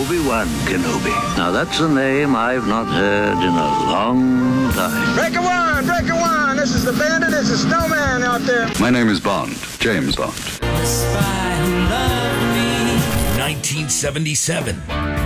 Obi-Wan Kenobi. Now that's a name I've not heard in a long time. Breaker one, this is the Bandit, this is Snowman out there. My name is Bond, James Bond. The Spy Who Loved Me. 1977.